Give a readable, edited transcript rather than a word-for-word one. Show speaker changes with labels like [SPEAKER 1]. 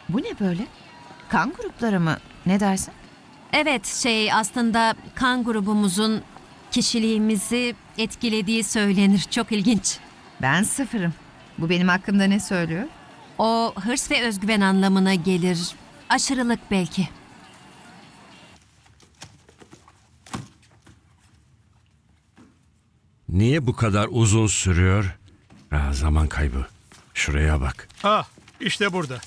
[SPEAKER 1] Bu ne böyle? Kan grupları mı? Ne dersin?
[SPEAKER 2] Evet, aslında kan grubumuzun kişiliğimizi etkilediği söylenir. Çok ilginç.
[SPEAKER 1] Ben sıfırım. Bu benim hakkımda ne söylüyor?
[SPEAKER 2] O hırs ve özgüven anlamına gelir. Aşırılık belki.
[SPEAKER 3] Niye bu kadar uzun sürüyor? Zaman kaybı. Şuraya bak.
[SPEAKER 4] Ah, işte burada.